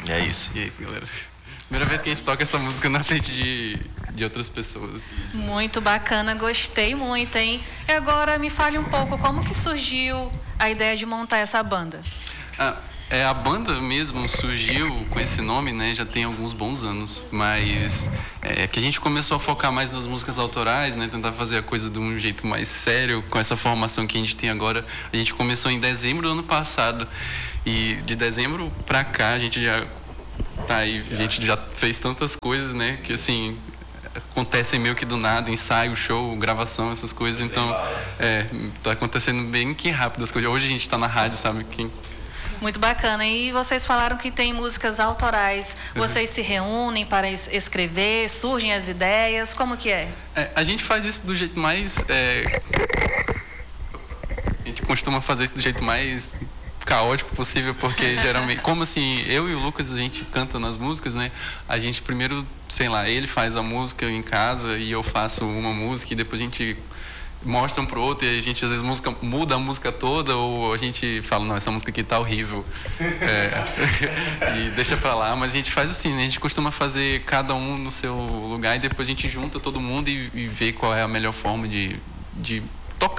É isso. E é isso, galera. Primeira vez que a gente toca essa música na frente de outras pessoas. Muito bacana, gostei muito, hein? E agora me fale um pouco, como que surgiu a ideia de montar essa banda? A banda mesmo surgiu com esse nome, né? Já tem alguns bons anos, mas que a gente começou a focar mais nas músicas autorais, né? Tentar fazer a coisa de um jeito mais sério, com essa formação que a gente tem agora. A gente começou em dezembro do ano passado e de dezembro pra cá a gente já tá aí, a gente já fez tantas coisas, né? Que assim acontecem meio que do nada, ensaio, show, gravação, essas coisas. Então tá acontecendo bem que rápido as coisas. Hoje a gente tá na rádio, sabe? Muito bacana. E vocês falaram que tem músicas autorais. Vocês se reúnem para escrever? Surgem as ideias? Como que é? A gente faz isso do jeito mais... A gente costuma fazer isso do jeito mais caótico possível, porque geralmente... Como assim, eu e o Lucas, a gente canta nas músicas, né? A gente primeiro, sei lá, ele faz a música em casa e eu faço uma música e depois a gente... mostra um pro outro e a gente às vezes muda a música toda ou a gente fala, não, essa música aqui tá horrível e deixa pra lá, mas a gente faz assim, né? A gente costuma fazer cada um no seu lugar e depois a gente junta todo mundo e vê qual é a melhor forma de